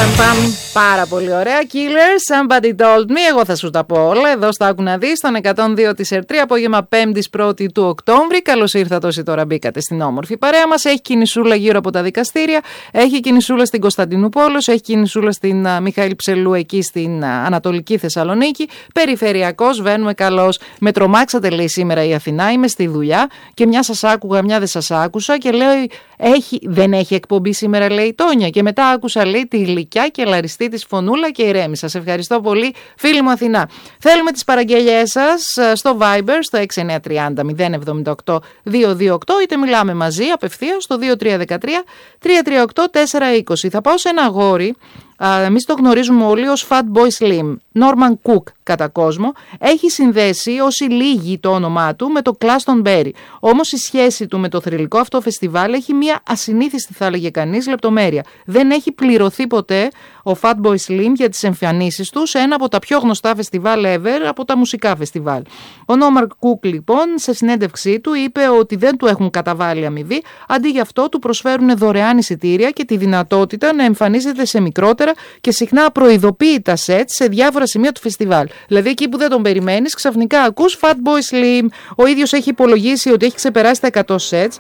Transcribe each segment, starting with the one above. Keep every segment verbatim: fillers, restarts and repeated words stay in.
Πάρα πολύ ωραία. Killers, Somebody Told Me. Εγώ θα σου τα πω όλα. Εδώ στα άκου να δεις, στον εκατόν δύο της Ερτρία, απόγευμα πέμπτης πρώτη του Οκτώβρη. Καλώς ήρθατε όσοι τώρα μπήκατε στην όμορφη παρέα μας. Έχει κινησούλα γύρω από τα δικαστήρια. Έχει κινησούλα στην Κωνσταντινούπολη. Έχει κινησούλα στην uh, Μιχαήλ Ψελού, εκεί στην uh, Ανατολική Θεσσαλονίκη. Περιφερειακός, βαίνουμε καλώς. Με τρομάξατε, λέει, σήμερα η Αθηνά. Είμαι στη δουλειά και μια σας άκουγα, μια δεν σας άκουσα και λέω. Έχει, δεν έχει εκπομπή σήμερα, λέει η Τόνια. Και μετά άκουσα, λέει, τη γλυκιά και λαριστή της φωνούλα και ηρέμησα. Σας ευχαριστώ πολύ, φίλη μου Αθηνά. Θέλουμε τις παραγγελιές σας στο Viber, στο έξι εννιά τρία μηδέν μηδέν εβδομήντα οκτώ δύο δύο οκτώ, είτε μιλάμε μαζί απευθείας στο δύο τρία ένα τρία τρία τρία οκτώ τέσσερα είκοσι. Θα πάω σε ένα αγόρι. Εμείς το γνωρίζουμε όλοι ως Fatboy Slim, Norman Cook κατά κόσμο. Έχει συνδέσει όσοι λίγοι το όνομά του με το Glastonbury. Όμως η σχέση του με το θρυλικό αυτό φεστιβάλ έχει μια ασυνήθιστη, θα έλεγε κανείς, λεπτομέρεια. Δεν έχει πληρωθεί ποτέ ο Fatboy Slim για τις εμφανίσεις του σε ένα από τα πιο γνωστά φεστιβάλ ever, από τα μουσικά φεστιβάλ. Ο Norman Cook, λοιπόν, σε συνέντευξή του είπε ότι δεν του έχουν καταβάλει αμοιβή, αντί γι' αυτό του προσφέρουν δωρεάν εισιτήρια και τη δυνατότητα να εμφανίζεται σε μικρότερα και συχνά απροειδοποίητα σετ σε διάφορα σημεία του φεστιβάλ. Δηλαδή εκεί που δεν τον περιμένεις, ξαφνικά ακούς Fatboy Slim. Ο ίδιος έχει υπολογίσει ότι έχει ξεπεράσει τα εκατό σετς.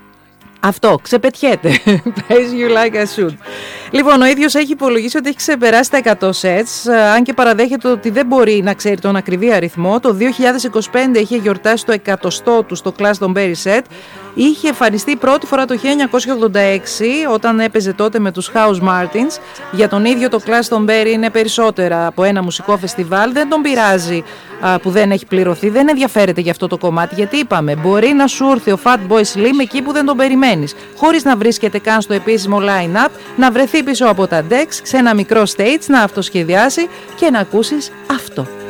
Αυτό, ξεπετιέται. As you like I should. Λοιπόν, ο ίδιος έχει υπολογίσει ότι έχει ξεπεράσει τα εκατό σετς, αν και παραδέχεται ότι δεν μπορεί να ξέρει τον ακριβή αριθμό. Το δύο χιλιάδες είκοσι πέντε είχε γιορτάσει το εκατοστό του στο Glastonbury Set. Είχε εμφανιστεί πρώτη φορά το χίλια εννιακόσια ογδόντα έξι, όταν έπαιζε τότε με τους House Martins. Για τον ίδιο το Glastonbury είναι περισσότερα από ένα μουσικό φεστιβάλ. Δεν τον πειράζει α, που δεν έχει πληρωθεί, δεν ενδιαφέρεται για αυτό το κομμάτι, γιατί είπαμε, μπορεί να σου έρθει ο Fatboy Slim εκεί που δεν τον περιμένεις, χωρίς να βρίσκεται καν στο επίσημο line-up, να βρεθεί πίσω από τα decks σε ένα μικρό stage, να αυτοσχεδιάσει και να ακούσεις αυτό.